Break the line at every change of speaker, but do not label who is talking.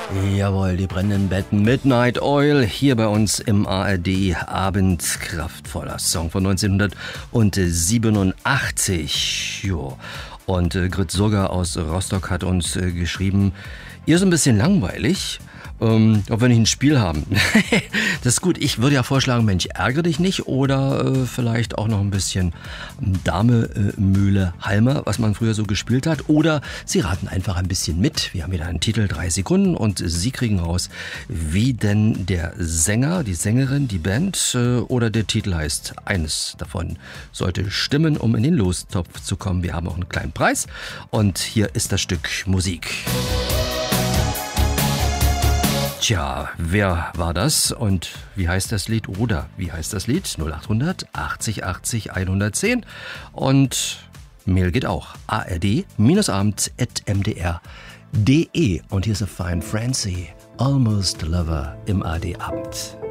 Jawohl, die brennenden Betten, Midnight Oil, hier bei uns im ARD Abend, kraftvoller Song von 1987. Jo. Und Grit Surger aus Rostock hat uns geschrieben, ihr ist ein bisschen langweilig, ob wir nicht ein Spiel haben. Das ist gut, ich würde ja vorschlagen, Mensch, ärgere dich nicht oder vielleicht auch noch ein bisschen Dame, Mühle, Halmer, was man früher so gespielt hat. Oder Sie raten einfach ein bisschen mit. Wir haben wieder einen Titel, 3 Sekunden und Sie kriegen raus, wie denn der Sänger, die Sängerin, die Band oder der Titel heißt. Eines davon sollte stimmen, um in den Lostopf zu kommen. Wir haben auch einen kleinen Preis und hier ist das Stück Musik. Tja, wer war das und wie heißt das Lied oder wie heißt das Lied? 0800 80 80 110 und Mail geht auch. ard-abend@mdr.de und hier ist a Fine Francie, Almost Lover im ARD Abend.